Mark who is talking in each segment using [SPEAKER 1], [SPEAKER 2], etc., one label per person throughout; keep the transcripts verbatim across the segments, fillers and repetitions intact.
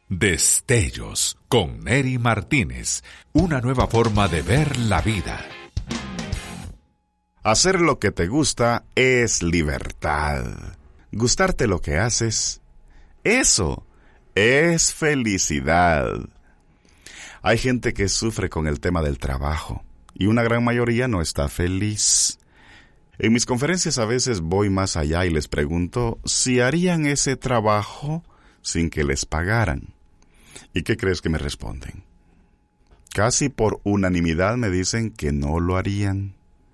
[SPEAKER 1] Destellos con Neri Martínez, una nueva forma de ver la vida.
[SPEAKER 2] Hacer lo que te gusta es libertad. Gustarte lo que haces, eso es felicidad. Hay gente que sufre con el tema del trabajo y una gran mayoría no está feliz. En mis conferencias a veces voy más allá y les pregunto si harían ese trabajo sin que les pagaran. ¿Y qué crees que me responden? Casi por unanimidad me dicen que no lo harían.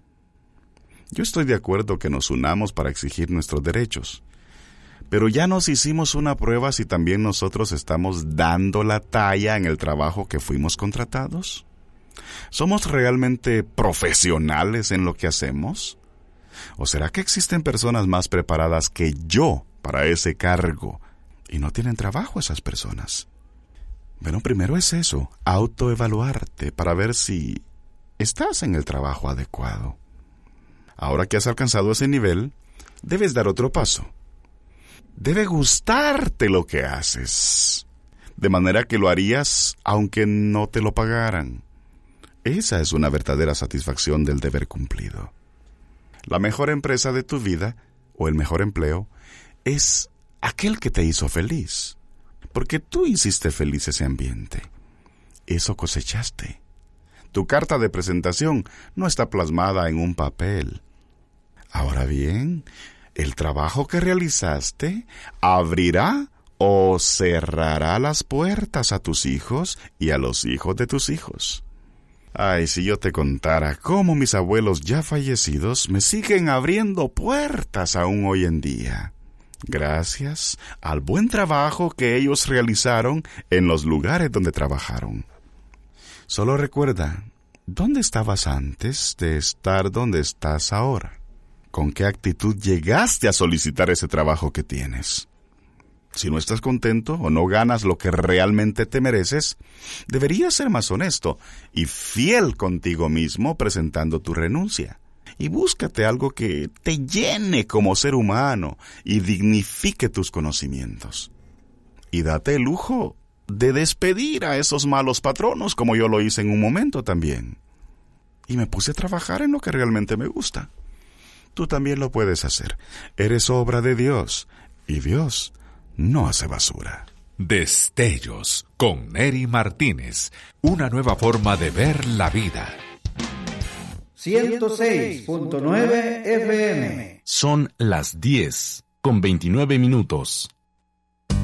[SPEAKER 2] Yo estoy de acuerdo que nos unamos para exigir nuestros derechos, pero ya nos hicimos una prueba si también nosotros estamos dando la talla en el trabajo que fuimos contratados. ¿Somos realmente profesionales en lo que hacemos? ¿O será que existen personas más preparadas que yo para ese cargo y no tienen trabajo esas personas? Bueno, primero es eso, autoevaluarte para ver si estás en el trabajo adecuado. Ahora que has alcanzado ese nivel, debes dar otro paso. Debe gustarte lo que haces, de manera que lo harías aunque no te lo pagaran. Esa es una verdadera satisfacción del deber cumplido. La mejor empresa de tu vida, o el mejor empleo, es aquel que te hizo feliz, porque tú hiciste feliz ese ambiente. Eso cosechaste. Tu carta de presentación no está plasmada en un papel. Ahora bien, el trabajo que realizaste abrirá o cerrará las puertas a tus hijos y a los hijos de tus hijos. Ay, si yo te contara cómo mis abuelos ya fallecidos me siguen abriendo puertas aún hoy en día, gracias al buen trabajo que ellos realizaron en los lugares donde trabajaron. Solo recuerda, ¿dónde estabas antes de estar donde estás ahora? ¿Con qué actitud llegaste a solicitar ese trabajo que tienes? Si no estás contento o no ganas lo que realmente te mereces, deberías ser más honesto y fiel contigo mismo presentando tu renuncia. Y búscate algo que te llene como ser humano y dignifique tus conocimientos. Y date el lujo de despedir a esos malos patronos como yo lo hice en un momento también. Y me puse a trabajar en lo que realmente me gusta. Tú también lo puedes hacer. Eres obra de Dios y Dios no hace basura.
[SPEAKER 1] Destellos con Neri Martínez, una nueva forma de ver la vida.
[SPEAKER 3] ciento seis punto nueve F M.
[SPEAKER 4] Son las diez con veintinueve minutos.